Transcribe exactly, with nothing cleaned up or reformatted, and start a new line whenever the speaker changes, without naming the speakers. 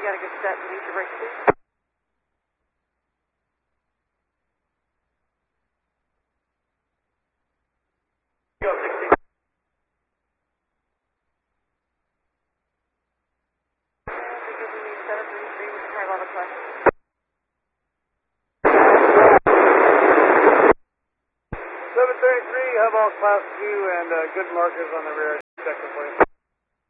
you got a good set. Lead your brakes, please. Go, sixteen. seven three three with high level class.
seven thirty-three, have all class two and uh, good markers on the rear. Check the place.